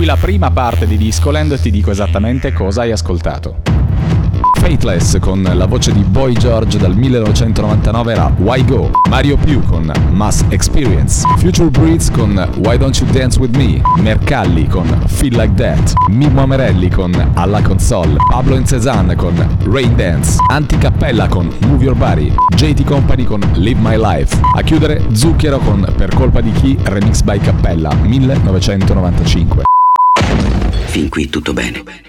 la prima parte di Discoland e ti dico esattamente cosa hai ascoltato. Fateless con la voce di Boy George dal 1999 era Why Go. Mario Più con Mass Experience. Future Breeds con Why Don't You Dance With Me. Mercalli con Feel Like That. Mimmo Amerelli con Alla Console. Pablo and Cezanne con Rain Dance. Anticappella con Move Your Body. JT Company con Live My Life. A chiudere Zucchero con Per colpa di chi, remix by Cappella 1995. Fin qui tutto bene.